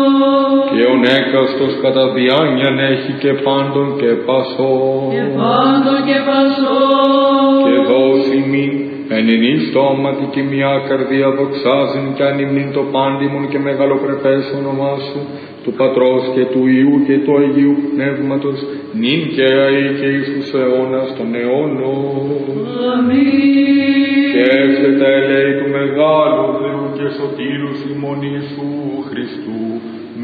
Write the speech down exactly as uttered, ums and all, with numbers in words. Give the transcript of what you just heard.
Και ο νέκαστος κατά διάνοιαν έχει και πάντων και πασό. Και πάντων και πασό. Και δώσει μην εν ενή στόματι και μια καρδία δοξάζειν και ανυμνήν το πάντιμον και μεγαλοπρεπές όνομά σου, του Πατρός και του Υιού και του Αγίου Πνεύματος, νυν και αεί και εις τους αιώνας των αιώνων. Αμήν. Και εύχεται ελέη του μεγάλου Θεού και σωτήρους ημών Ιησού Χριστού,